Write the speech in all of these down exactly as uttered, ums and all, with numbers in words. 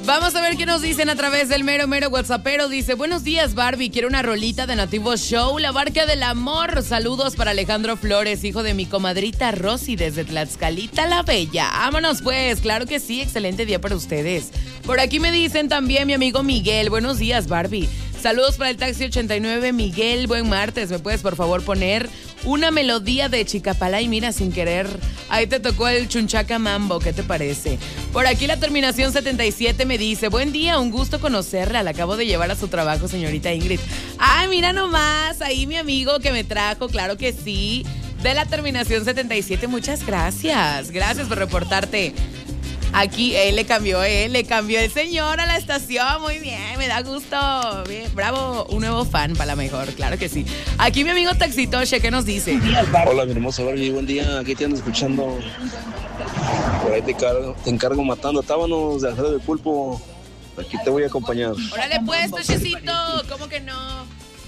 Vamos a ver qué nos dicen a través del mero mero WhatsAppero. Dice, buenos días Barbie, quiero una rolita de Nativo Show, La Barca del Amor. Saludos para Alejandro Flores, hijo de mi comadrita Rosy desde Tlaxcalita la Bella. Vámonos pues, claro que sí, excelente día para ustedes. Por aquí me dicen también mi amigo Miguel, buenos días Barbie. Saludos para el Taxi ochenta y nueve, Miguel, buen martes. ¿Me puedes por favor poner una melodía de Chicapala? Y mira, sin querer, ahí te tocó el Chunchaca Mambo, ¿qué te parece? Por aquí la terminación setenta y siete me dice, buen día, un gusto conocerla, la acabo de llevar a su trabajo, señorita Ingrid. Ay, mira nomás, ahí mi amigo que me trajo, claro que sí, de la terminación setenta y siete, muchas gracias, gracias por reportarte. Aquí él le cambió, él le cambió el señor a la estación, muy bien, me da gusto, bien, bravo, un nuevo fan para la mejor, claro que sí. Aquí mi amigo Taxitoche, ¿qué nos dice? Hola mi hermosa Barbie, buen día, aquí te ando escuchando, por ahí te encargo, te encargo matando tábanos de Alfredo de Pulpo, aquí te voy a acompañar. Órale pues, Tochecito, ¿cómo que no?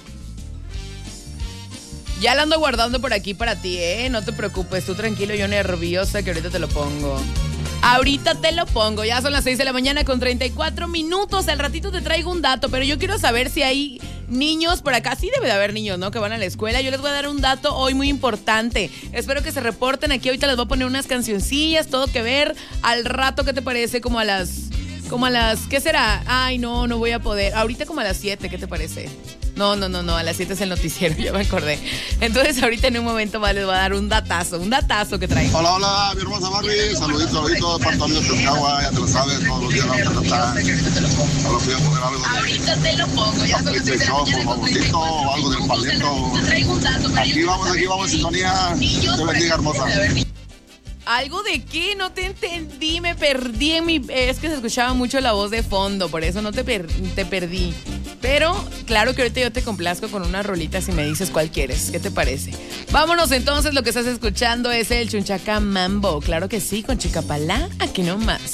Ya la ando guardando por aquí para ti, ¿eh? No te preocupes, tú tranquilo, yo nerviosa que ahorita te lo pongo. Ahorita te lo pongo, ya son las seis de la mañana con treinta y cuatro minutos, al ratito te traigo un dato, pero yo quiero saber si hay niños por acá, sí debe de haber niños, ¿no? Que van a la escuela, yo les voy a dar un dato hoy muy importante, espero que se reporten aquí, ahorita les voy a poner unas cancioncillas, todo que ver, al rato, ¿qué te parece? Como a las, como a las, ¿qué será? Ay, no, no voy a poder, ahorita como a las siete, ¿qué te parece? No, no, no, no, a las siete es el noticiero, ya me acordé. Entonces ahorita en un momento más les voy a dar un datazo, un datazo que traigo. Hola, hola, mi hermosa Barbie, saludito, saludito, de Puerto Amigos de Tezcahua, ya te lo sabes, todos los días vamos a tratar. Ahora voy a poner algo de... Ahorita te lo pongo, ya son las seis de la mañana con treinta y cuatro o algo del paleto. Te traigo un dato. Aquí vamos, aquí vamos, sintonía. Te bendiga, hermosa. ¿Algo de qué? No te entendí, me perdí en mi... Es que se escuchaba mucho la voz de fondo, por eso no te, per... te perdí. Pero, claro que ahorita yo te complazco con una rolita si me dices cuál quieres. ¿Qué te parece? Vámonos entonces, lo que estás escuchando es el Chunchaca Mambo. Claro que sí, con Chicapala, aquí nomás.